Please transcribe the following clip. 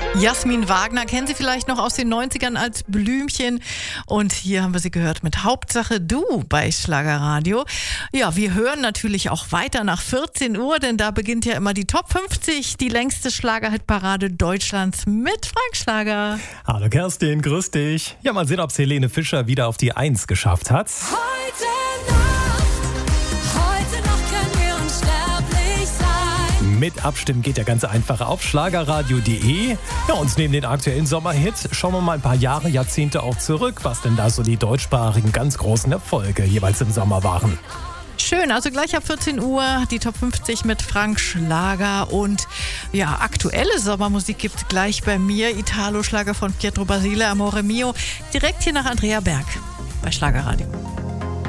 Jasmin Wagner kennen Sie vielleicht noch aus den 90ern als Blümchen. Und hier haben wir sie gehört mit Hauptsache Du bei Schlagerradio. Ja, wir hören natürlich auch weiter nach 14 Uhr, denn da beginnt ja immer die Top 50, die längste Schlagerhitparade Deutschlands mit Frank Schlager. Hallo Kerstin, grüß dich. Ja, mal sehen, ob Helene Fischer wieder auf die 1 geschafft hat. Heute noch können wir unsterblich sein. Mit Abstimmen geht ja ganz einfach auf schlagerradio.de. Ja, und neben den aktuellen Sommerhit schauen wir mal ein paar Jahre, Jahrzehnte auch zurück, was denn da so die deutschsprachigen ganz großen Erfolge jeweils im Sommer waren. Schön, also gleich ab 14 Uhr die Top 50 mit Frank Schlager und ja, aktuelle Sommermusik gibt gleich bei mir. Italo-Schlager von Pietro Basile, Amore Mio, direkt hier nach Andrea Berg bei Schlagerradio.